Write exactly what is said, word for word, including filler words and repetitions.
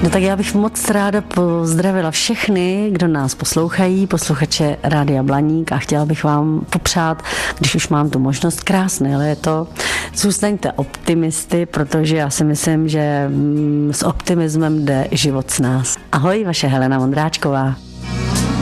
No tak já bych moc ráda pozdravila všechny, kdo nás poslouchají, posluchače Rádia Blaník, a chtěla bych vám popřát, když už mám tu možnost, krásné léto. Zůstaňte optimisty, protože já si myslím, že s optimismem jde život s nás. Ahoj, vaše Helena Vondráčková.